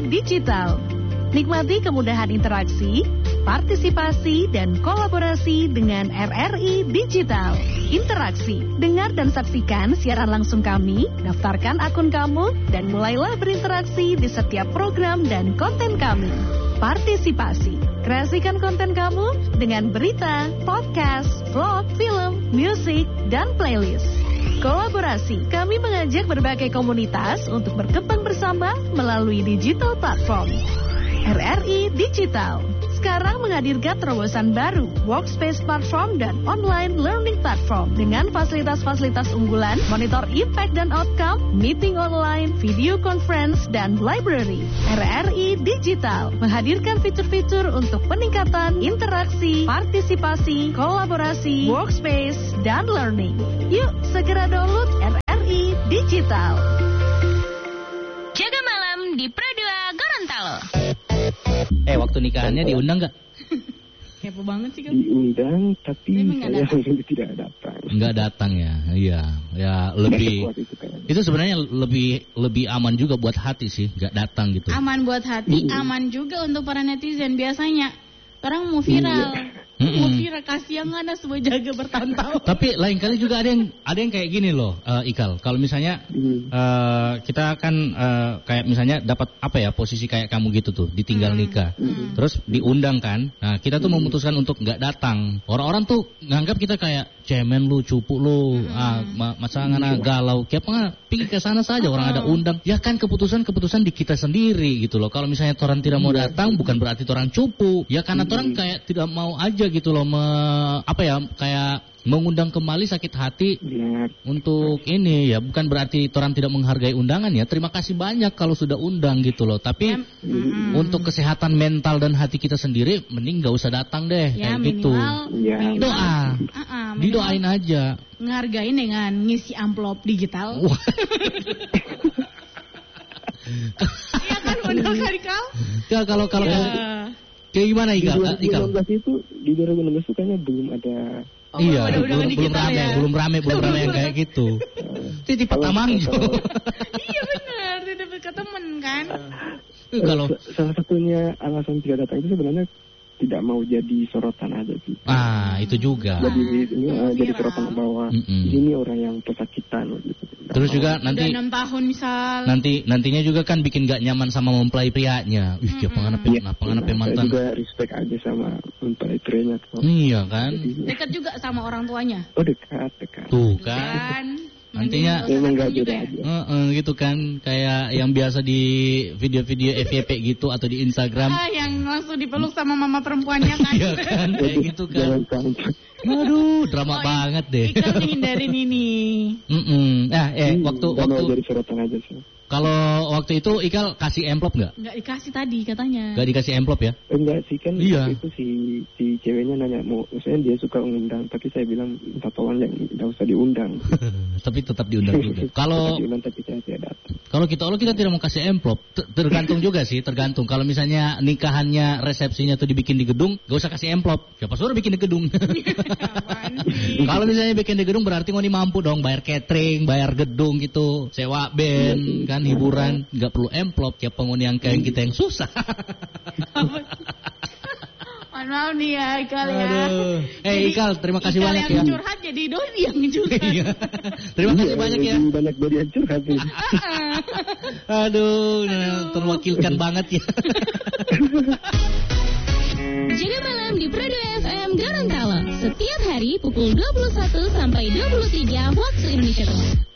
Digital. Nikmati kemudahan interaksi, partisipasi, dan kolaborasi dengan RRI Digital. Interaksi, dengar dan saksikan siaran langsung kami, daftarkan akun kamu, dan mulailah berinteraksi di setiap program dan konten kami. Partisipasi, kreasikan konten kamu dengan berita, podcast, vlog, film, musik, dan playlist. Kolaborasi, kami mengajak berbagai komunitas untuk berkembang bersama melalui digital platform. RRI Digital sekarang menghadirkan terobosan baru, workspace platform dan online learning platform dengan fasilitas-fasilitas unggulan, monitor impact dan outcome, meeting online, video conference, dan library. RRI Digital menghadirkan fitur-fitur untuk peningkatan interaksi, partisipasi, kolaborasi, workspace, dan learning. Yuk, segera download RRI Digital. Jaga malam di Pro 2 Gorontalo. Waktu nikahannya diundang nggak? Kepo banget sih kan. Diundang, tapi saya tidak datang. Nggak datang ya, iya. Ya lebih. Itu sebenarnya lebih aman juga buat hati sih, nggak datang gitu. Aman buat hati, aman juga untuk para netizen. Biasanya orang mau viral. Mau viral, kasihan ada sebuah jaga bertahun-tahun. Tapi lain kali juga ada yang kayak gini loh, Ikal. Kalau misalnya kita kan kayak misalnya dapat apa ya posisi kayak kamu gitu tuh, ditinggal nikah, terus diundang kan. Nah kita tuh memutuskan untuk nggak datang. Orang-orang tuh nganggap kita kayak cemen lu, cupu lu, masa ngana galau. Kiapa pergi ke sana saja orang ada undang. Ya kan keputusan di kita sendiri gitu loh. Kalau misalnya orang tidak mau datang, bukan berarti orang cupu. Ya karena orang kayak tidak mau aja gitu loh, kayak mengundang kembali sakit hati untuk ini ya, bukan berarti orang tidak menghargai undangan ya. Terima kasih banyak kalau sudah undang gitu loh. Tapi untuk kesehatan mental dan hati kita sendiri, mending gak usah datang deh ya, kayak gitu. Doa, didoain aja. Ngehargain dengan ngisi amplop digital. Iya kan benar kali kau? Ya kalau kayak gimana Ikal? Di 2016 itu kayaknya belum ada. Iya, belum rame yang kayak gitu. Titip Tamang Jo. Iya benar, titip ke temen kan. Kalau salah satunya alasan tidak datang itu sebenarnya tidak mau jadi sorotan aja sih. Itu juga. Jadi sorotan bahwa ini orang yang pesakitan gitu. Terus juga nanti udah 6 tahun misal. Nantinya juga kan bikin gak nyaman sama mempelai prianya. Dia pengen mantan. Juga respect aja sama mempelai prianya. Iya kan. Dekat juga sama orang tuanya. Oh dekat. Tuh kan. Nantinya memang gak beda aja. Gitu kan, kayak yang biasa di video-video FYP gitu atau di Instagram. Yang langsung dipeluk sama mama perempuannya kan. Iya kan, kayak gitu kan. Aduh, drama banget deh. Ikal hindarin ini. Waktu jadi sorotan aja sih. Kalau waktu itu Ikal kasih amplop nggak? Nggak dikasih tadi katanya. Nggak dikasih amplop ya? Enggak sih kan. Iya. Itu si ceweknya nanya maksudnya dia suka undang, tapi saya bilang minta tolong yang nggak usah diundang. Tapi tetap diundang juga. Kalau kita tidak mau kasih amplop, tergantung juga sih, tergantung. Kalau misalnya nikahannya, resepsinya tuh dibikin di gedung, nggak usah kasih amplop. Siapa suruh bikin di gedung? Kalau misalnya bikin di gedung berarti ngoni mampu dong bayar catering, bayar gedung gitu, sewa band kan, hiburan, nggak perlu amplop. Siapa ngoni yang kayak kita yang susah. Maaf nih ya Ikal ya. Ikal, terima kasih banyak ya. Ikal yang curhat jadi Dodi yang curhat. Terima kasih banyak ya. Banyak Dodi yang curhat. Aduh, terwakilkan banget ya. Jaga malam di Pro 2 FM Gorontalo. Setiap hari pukul 21 sampai 23 waktu Indonesia Tengah.